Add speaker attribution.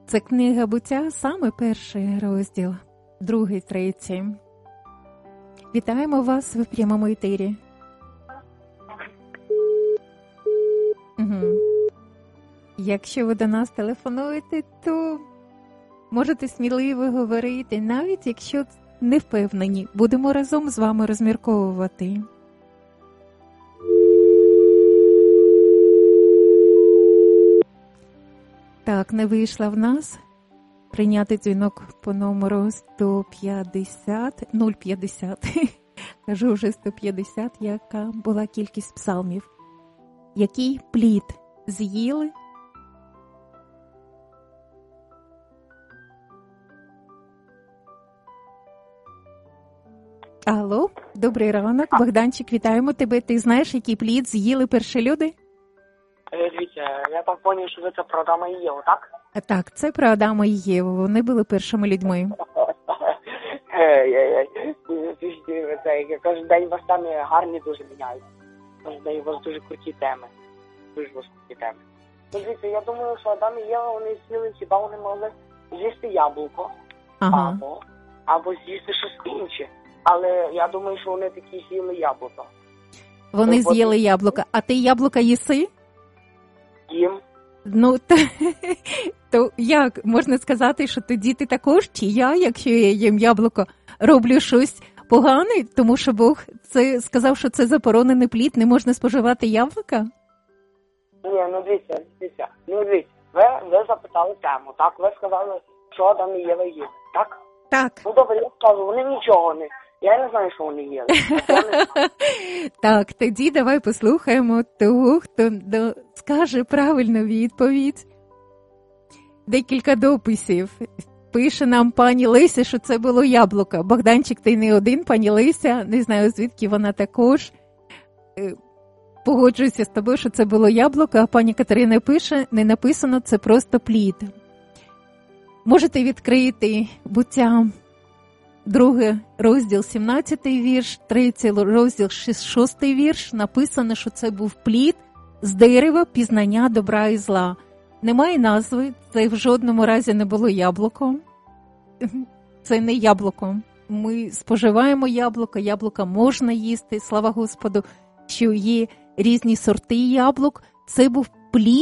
Speaker 1: Це книга буття, саме перший розділ, 2, 3. Вітаємо вас в прямому етері. Угу. Якщо ви до нас телефонуєте, то можете сміливо говорити, навіть якщо не впевнені. Будемо разом з вами розмірковувати. Так, не вийшла в нас прийняти дзвінок по номеру 050. Кажу вже 150, яка була кількість псалмів. Який плід з'їли? Алло, добрий ранок. Богданчик, вітаємо тебе. Ти знаєш, який плід з'їли перші люди?
Speaker 2: Дивіться, я так зрозумів, що ви це про Адама і Єву, так?
Speaker 1: Так, це про Адама і Єву. Вони були першими людьми.
Speaker 2: Кожен день у вас там гарні дуже міняють. Кожен день у вас дуже круті теми. Дуже круті теми. Дивіться, я думаю, що Адам і Єва, вони з'їли, хіба вони могли з'їсти яблуко,
Speaker 1: Ага.
Speaker 2: або з'їсти щось інше. Але я думаю, що вони такі з'їли яблуко.
Speaker 1: Вони з'їли яблука. А ти яблука їси?
Speaker 2: Їм.
Speaker 1: Ну, то як? Можна сказати, що тоді ти також, чи я, якщо я їм яблуко, роблю щось погане, тому що Бог це сказав, що це заборонений плід, не можна споживати яблука?
Speaker 2: Ні, дивіться. Ви запитали тему, так? Ви сказали, що Адам і Єва їли, так?
Speaker 1: Так.
Speaker 2: Ну, добре, я скажу, вони нічого не... Я не знаю, що вони їли.
Speaker 1: Так, тоді давай послухаємо того, хто скаже правильну відповідь. Декілька дописів. Пише нам пані Леся, що це було яблуко. Богданчик, ти не один, пані Леся, не знаю, звідки вона також. Погоджуюся з тобою, що це було яблуко, а пані Катерина пише, не написано, це просто плід. Можете відкрити буття 2 розділ 17 вірш, 3 розділ 6 вірш, написано, що це був плід з дерева пізнання добра і зла. Немає назви, це в жодному разі не було яблуком. Це не яблуко. Ми споживаємо яблука, яблука можна їсти, слава Господу, що є різні сорти яблук. Це був плід